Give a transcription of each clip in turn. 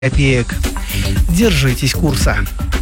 копеек. Держитесь курса.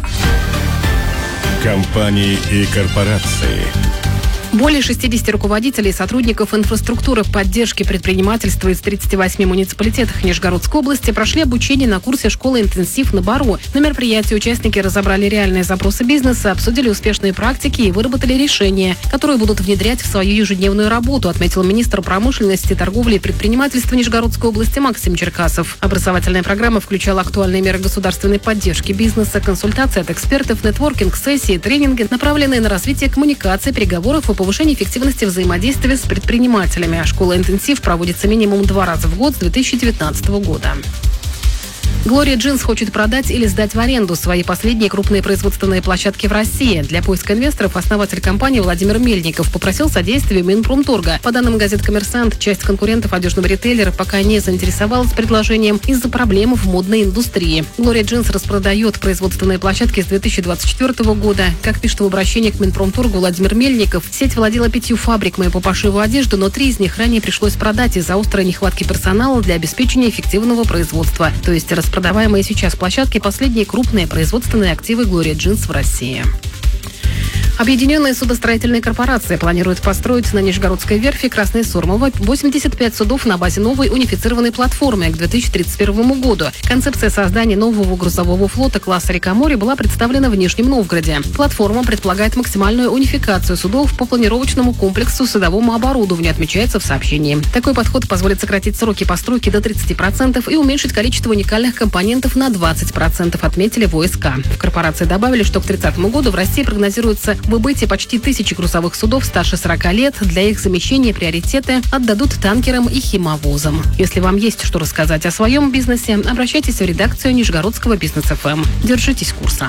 Компании и корпорации. Более 60 руководителей и сотрудников инфраструктуры поддержки предпринимательства из 38 муниципалитетов Нижегородской области прошли обучение на курсе школы «Интенсив» на Бару. На мероприятии участники разобрали реальные запросы бизнеса, обсудили успешные практики и выработали решения, которые будут внедрять в свою ежедневную работу, отметил министр промышленности, торговли и предпринимательства Нижегородской области Максим Черкасов. Образовательная программа включала актуальные меры государственной поддержки бизнеса, консультации от экспертов, нетворкинг, сессии, тренинги, направленные на развитие коммуникации, переговоров и повышение эффективности взаимодействия с предпринимателями. Школа «Интенсив» проводится минимум 2 раза в год с 2019 года. Gloria Jeans хочет продать или сдать в аренду свои последние крупные производственные площадки в России. Для поиска инвесторов основатель компании Владимир Мельников попросил содействия Минпромторга. По данным газет «Коммерсант», часть конкурентов одежного ритейлера пока не заинтересовалась предложением из-за проблем в модной индустрии. Gloria Jeans распродает производственные площадки с 2024 года. Как пишет в обращении к Минпромторгу Владимир Мельников, сеть владела 5 фабриками по пошиву одежды, но 3 из них ранее пришлось продать из-за острой нехватки персонала для обеспечения эффективного производства. То есть распродаваемые сейчас площадки – последние крупные производственные активы Gloria Jeans в России. Объединенная судостроительная корпорация планирует построить на Нижегородской верфи Красной Сормово 85 судов на базе новой унифицированной платформы к 2031 году. Концепция создания нового грузового флота класса «Река-море» была представлена в Нижнем Новгороде. Платформа предполагает максимальную унификацию судов по планировочному комплексу судовому оборудованию, отмечается в сообщении. Такой подход позволит сократить сроки постройки до 30% и уменьшить количество уникальных компонентов на 20%, отметили в ОСК. В корпорации добавили, что к 2030 году в России прогнозируется выбытие почти 1000 грузовых судов старше 40 лет. Для их замещения приоритеты отдадут танкерам и химовозам. Если вам есть что рассказать о своем бизнесе, обращайтесь в редакцию Нижегородского бизнес-ФМ. Держитесь курса.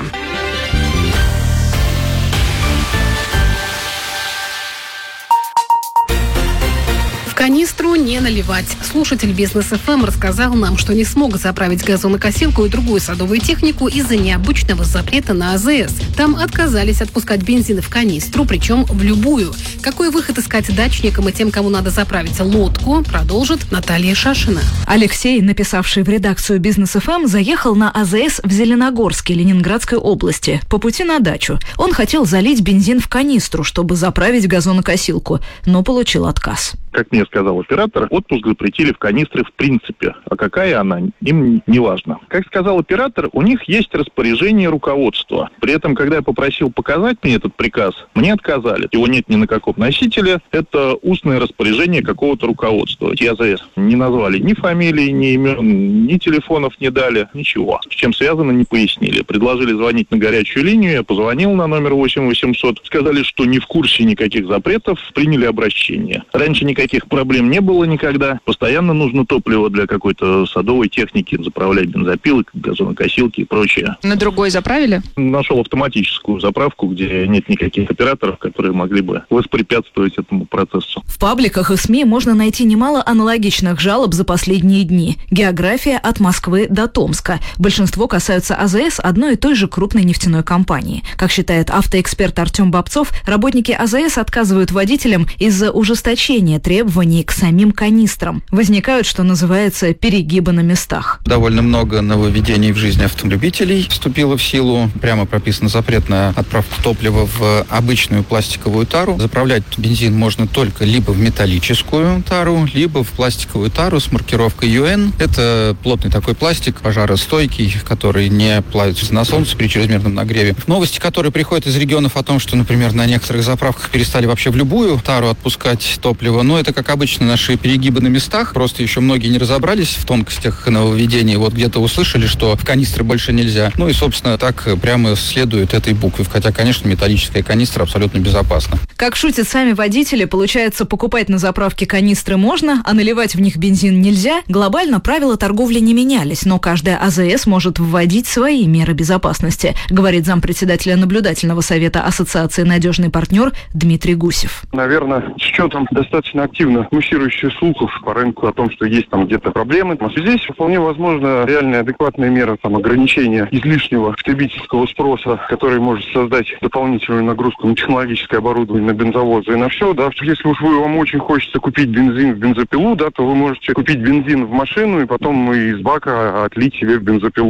Канистру не наливать. Слушатель Бизнес-ФМ рассказал нам, что не смог заправить газонокосилку и другую садовую технику из-за необычного запрета на АЗС. Там отказались отпускать бензин в канистру, причем в любую. Какой выход искать дачникам и тем, кому надо заправить лодку, продолжит Наталья Шашина. Алексей, написавший в редакцию Бизнес-ФМ, заехал на АЗС в Зеленогорске Ленинградской области по пути на дачу. Он хотел залить бензин в канистру, чтобы заправить газонокосилку, но получил отказ. Как мне сказал оператор, отпуск запретили в канистре в принципе. А какая она, им не важно. Как сказал оператор, у них есть распоряжение руководства. При этом, когда я попросил показать мне этот приказ, мне отказали. Его нет ни на каком носителе. Это устное распоряжение какого-то руководства. АЗС не назвали ни фамилии, ни имен, ни телефонов не дали, ничего. С чем связано, не пояснили. Предложили звонить на горячую линию. Я позвонил на номер 8800. Сказали, что не в курсе никаких запретов. Приняли обращение. Раньше никаких проблем не было никогда. Постоянно нужно топливо для какой-то садовой техники, заправлять бензопилы, газонокосилки и прочее. На другой заправили? Нашел автоматическую заправку, где нет никаких операторов, которые могли бы воспрепятствовать этому процессу. В пабликах и СМИ можно найти немало аналогичных жалоб за последние дни. География от Москвы до Томска. Большинство касаются АЗС одной и той же крупной нефтяной компании. Как считает автоэксперт Артем Бобцов, работники АЗС отказывают водителям из-за ужесточения требований к самим канистрам. Возникают, что называется, перегибы на местах. Довольно много нововведений в жизни автолюбителей вступило в силу. Прямо прописан запрет на отправку топлива в обычную пластиковую тару. Заправлять бензин можно только либо в металлическую тару, либо в пластиковую тару с маркировкой UN. Это плотный такой пластик, пожаростойкий, который не плавится на солнце при чрезмерном нагреве. Новости, которые приходят из регионов о том, что, например, на некоторых заправках перестали вообще в любую тару отпускать топливо, но это, как обычно, наши перегибы на местах. Просто еще многие не разобрались в тонкостях нововведений. Вот где-то услышали, что в канистры больше нельзя. Ну и, собственно, так прямо следует этой букве. Хотя, конечно, металлическая канистра абсолютно безопасна. Как шутят сами водители, получается, покупать на заправке канистры можно, а наливать в них бензин нельзя. Глобально правила торговли не менялись, но каждая АЗС может вводить свои меры безопасности, говорит зампредседателя наблюдательного совета Ассоциации «Надежный партнер» Дмитрий Гусев. Наверное, с учетом достаточно активно муссирующие слухов по рынку о том, что есть там где-то проблемы. Здесь вполне возможно реальная адекватная мера ограничения излишнего потребительского спроса, который может создать дополнительную нагрузку на технологическое оборудование, на бензовозы и на все. Да. Если уж вам очень хочется купить бензин в бензопилу, да, то вы можете купить бензин в машину и потом из бака отлить себе в бензопилу.